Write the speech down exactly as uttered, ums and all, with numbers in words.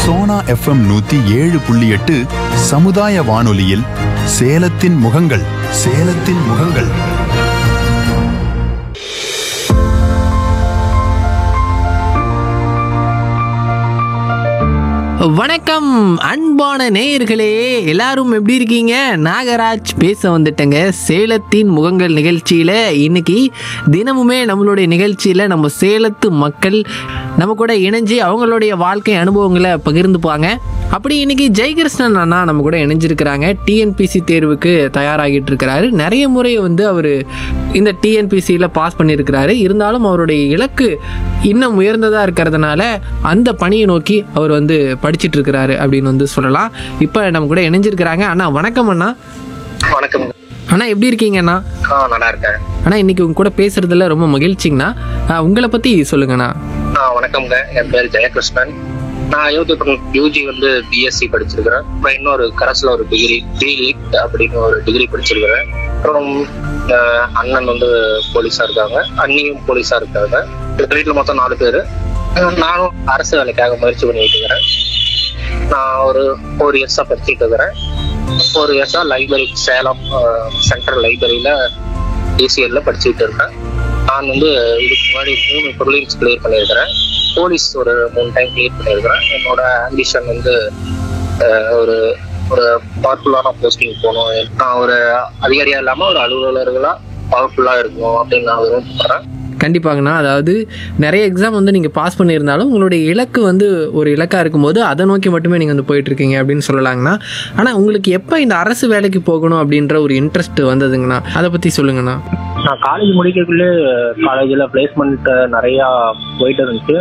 Sona FM நூத்தி ஏழு புள்ளி எட்டு சமுதாய வானொலியில் சேலத்தின் முகங்கள் சேலத்தின் முகங்கள். வணக்கம் அன்பான நேயர்களே, எல்லாரும் எப்படி இருக்கீங்க? நாகராஜ் பேச வந்துட்டேங்க சேலத்தின் முகங்கள் நிகழ்ச்சியில். இன்னைக்கு தினமுமே நம்மளுடைய நிகழ்ச்சியில் நம்ம சேலத்து மக்கள் நம்ம கூட இணைஞ்சு அவங்களுடைய வாழ்க்கை அனுபவங்களை பகிர்ந்துப்பாங்க. அப்படி இன்னைக்கு ஜெயகிருஷ்ணன் அண்ணா நம்ம கூட இணைஞ்சிருக்கிறாங்க. டிஎன்பிசி தேர்வுக்கு தயாராகிட்டு இருக்கிறாரு. நிறைய முறை வந்து அவர் இந்த டிஎன்பிசியில் பாஸ் பண்ணியிருக்கிறாரு. இருந்தாலும் அவருடைய இலக்கு இன்னும் உயர்ந்ததாக இருக்கிறதுனால அந்த பணியை நோக்கி அவர் வந்து படிச்சுட்டு இருக்கிறாரு அப்படின்னு வந்து சொல்லலாம். இப்போ நம்ம கூட இணைஞ்சிருக்கிறாங்க. அண்ணா வணக்கம். அண்ணா வணக்கம் அண்ணா, எப்படி இருக்கீங்க அண்ணா? நல்லா இருக்கேன் அண்ணா, இன்னைக்கு உங்க கூட பேசுறதுல ரொம்ப மகிழ்ச்சிங்கண்ணா. உங்களை பத்தி சொல்லுங்கண்ணா. வணக்கம்ங்க, என் பேர் ஜெயகிருஷ்ணன். நான் யூடியூப் யூஜி வந்து பிஎஸ்சி படிச்சிருக்கிறேன். அப்புறம் இன்னொரு கரஸ்ல ஒரு டிகிரி பிலிட் அப்படின்னு ஒரு டிகிரி படிச்சிருக்கிறேன். அப்புறம் அண்ணன் வந்து போலீஸா இருக்காங்க, அண்ணியும் போலீஸா இருக்காங்க. வீட்டுல மொத்தம் நாலு பேரு. நானும் அரசு வேலைக்காக முயற்சி பண்ணிட்டு இருக்கிறேன். நான் ஒரு ஃபோர் இயர்ஸா படிச்சுட்டு இருக்கிறேன். ஃபோர் இயர்ஸா லைப்ரரி சேலம் சென்ட்ரல் லைப்ரரியில டிசிஎல்ல படிச்சுட்டு இருக்கேன். நான் வந்து இதுக்கு முன்னாடி மூணு ப்ரிலிம்ஸ் கிளியர் பண்ணியிருக்கிறேன். போலீஸ் ஒரு மூணு டைம் கிளியர் பண்ணியிருக்கிறேன். என்னோட ஆம்பிஷன் வந்து ஒரு ஒரு பவர்ஃபுல்லான போஸ்டிங் போகணும். நான் ஒரு அதிகாரியா இல்லாம ஒரு அலுவலர்களா பவர்ஃபுல்லா இருக்கணும் அப்படின்னு நான் விரும்பப்படுறேன். கண்டிப்பாங்கண்ணா. அதாவது நிறைய எக்ஸாம் வந்து நீங்கள் பாஸ் பண்ணியிருந்தாலும் உங்களுடைய இலக்கு வந்து ஒரு இலக்காக இருக்கும்போது அதை நோக்கி மட்டுமே நீங்கள் வந்து போயிட்டுருக்கீங்க அப்படின்னு சொல்லலாங்கண்ணா. ஆனால் உங்களுக்கு எப்போ இந்த அரசு வேலைக்கு போகணும் அப்படின்ற ஒரு இன்ட்ரெஸ்ட் வந்ததுங்கண்ணா, அதை பற்றி சொல்லுங்கண்ணா. நான் காலேஜ் முடிக்கிறதுக்குள்ளே காலேஜில் பிளேஸ்மெண்ட் நிறையா போயிட்டு இருந்துச்சு.